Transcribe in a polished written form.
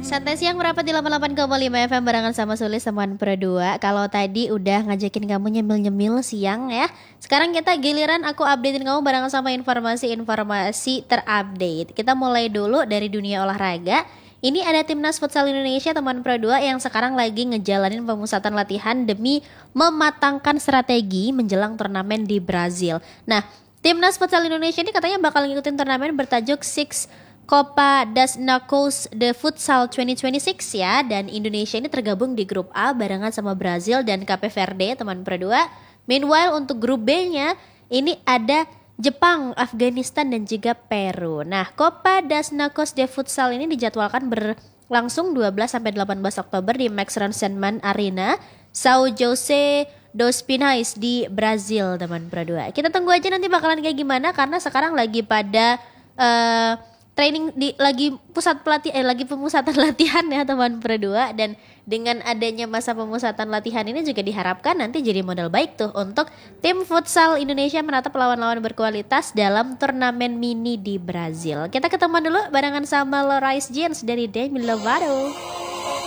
Santai siang merapat di 88,5 FM barengan sama Sulis teman Pro 2. Kalau tadi udah ngajakin kamu nyemil-nyemil siang ya. Sekarang kita giliran aku updatein kamu barengan sama informasi-informasi terupdate. Kita mulai dulu dari dunia olahraga. Ini ada Timnas Futsal Indonesia teman Pro 2 yang sekarang lagi ngejalanin pemusatan latihan demi mematangkan strategi menjelang turnamen di Brazil. Nah, Timnas Futsal Indonesia ini katanya bakal ngikutin turnamen bertajuk Six Copa das Nações de Futsal 2026 ya, dan Indonesia ini tergabung di grup A barengan sama Brazil dan Cape Verde teman Pro 2. Meanwhile untuk grup B-nya ini ada Jepang, Afghanistan dan juga Peru. Nah, Copa das Nações de Futsal ini dijadwalkan berlangsung 12 sampai 18 Oktober di Max Ronsenman Arena, São José dos Pinhais di Brazil teman Pro 2. Kita tunggu aja nanti bakalan kayak gimana karena sekarang lagi pada training lagi pemusatan latihan ya teman Pro 2, dan dengan adanya masa pemusatan latihan ini juga diharapkan nanti jadi modal baik tuh untuk tim futsal Indonesia menatap lawan-lawan berkualitas dalam turnamen mini di Brazil. Kita ketemu dulu barengan sama Loris Jeans dari Demi Lovato.